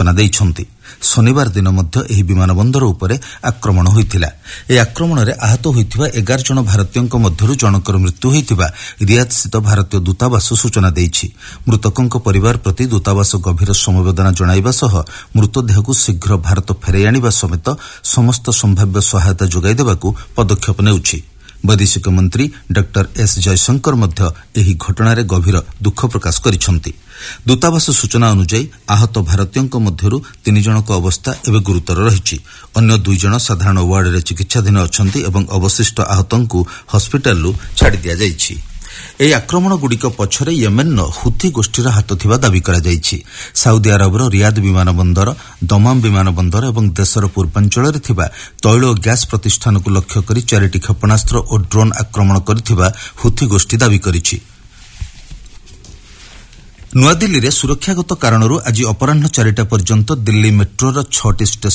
ସୂଚନା ଦେଇଛନ୍ତି। ଶନିବାର ଦିନ ମଧ୍ୟ ଏହି ବିମାନ ବନ୍ଦର ଉପରେ ଆକ୍ରମଣ ହୋଇଥିଲା। ଏହି ଆକ୍ରମଣରେ ଆହତ ହୋଇଥିବା 11 ଜଣ ଭାରତୀୟଙ୍କ ମଧ୍ୟରୁ ଜଣଙ୍କର ମୃତ୍ୟୁ ହୋଇଥିବା ରିୟାଦସ୍ଥିତ ଭାରତୀୟ ଦୂତାବାସ ସୂଚନା ଦେଇଛି। ମୃତକଙ୍କ ପରିବାର ପ୍ରତି ଦୂତାବାସ ଗଭୀର ସମବେଦନା ଜଣାଇବା ସହ ମୃତଦେହକୁ ଶୀଘ୍ର ଭାରତ ଫେରାଇ ଆଣିବା ସମେତ ସମସ୍ତ ସମ୍ଭାବ୍ୟ ସହାୟତା ଯୋଗାଇ ଦେବାକୁ ପଦକ୍ଷେପ ନେଉଛି। ବୈଦେଶିକ ମନ୍ତ୍ରୀ ଡକ୍ଟର ଏସ୍ ଜୟଶଙ୍କର ମଧ୍ୟ ଏହି ଘଟଣାରେ ଗଭୀର ଦୁଃଖ ପ୍ରକାଶ କରିଛନ୍ତି। ଦୂତାବାସ ସୂଚନା ଅନୁଯାୟୀ ଆହତ ଭାରତୀୟଙ୍କ ମଧ୍ୟରୁ 3 ଜଣଙ୍କ ଅବସ୍ଥା ଏବେ ଗୁରୁତର ରହିଛି। ଅନ୍ୟ 2 ଜଣ ସାଧାରଣ ୱାର୍ଡରେ ଚିକିତ୍ସାଧୀନ ଅଛନ୍ତି ଏବଂ ଅବଶିଷ୍ଟ ଆହତଙ୍କୁ ହସ୍ପିଟାଲରୁ ଛାଡ଼ି ଦିଆଯାଇଛି। ଏହି ଆକ୍ରମଣଗୁଡ଼ିକ ପଛରେ ୟେମେନ୍ର ହୁଥି ଗୋଷ୍ଠୀର ହାତ ଥିବା ଦାବି କରାଯାଇଛି। ସାଉଦି ଆରବର ରିୟାଦ ବିମାନ ବନ୍ଦର, ଦମାମ ବିମାନ ବନ୍ଦର ଏବଂ ଦେଶର ପୂର୍ବାଞ୍ଚଳରେ ଥିବା ତୈଳ ଓ ଗ୍ୟାସ୍ ପ୍ରତିଷ୍ଠାନକୁ ଲକ୍ଷ୍ୟ କରି 4ଟି କ୍ଷେପଣାସ୍ତ୍ର ଓ ଡ୍ରୋନ୍ ଆକ୍ରମଣ କରିଥିବା ହୁଥି ଗୋଷ୍ଠୀ ଦାବି କରିଛି। ନୂଆଦିଲ୍ଲୀରେ ସୁରକ୍ଷାଗତ କାରଣରୁ ଆଜି ଅପରାହ୍ନ 4ଟା ପର୍ଯ୍ୟନ୍ତ ଦିଲ୍ଲୀ ମେଟ୍ରୋର 6ଟି